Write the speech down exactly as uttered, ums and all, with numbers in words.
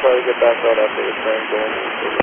try to get back out after the train going.